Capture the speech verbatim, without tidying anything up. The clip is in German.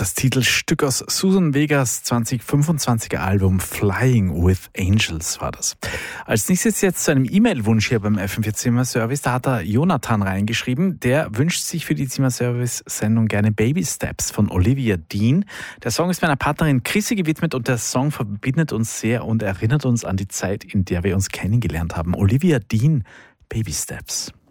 Das Titelstück aus Susan Vegas zwanzig fünfundzwanziger Album Flying with Angels war das. Als nächstes jetzt zu einem E-Mail-Wunsch hier beim F M vier Zimmer-Service. Da hat der Jonathan reingeschrieben. Der wünscht sich für die Zimmer-Service-Sendung gerne Baby Steps von Olivia Dean. Der Song ist meiner Partnerin Chrissy gewidmet und der Song verbindet uns sehr und erinnert uns an die Zeit, in der wir uns kennengelernt haben. Olivia Dean, Baby Steps.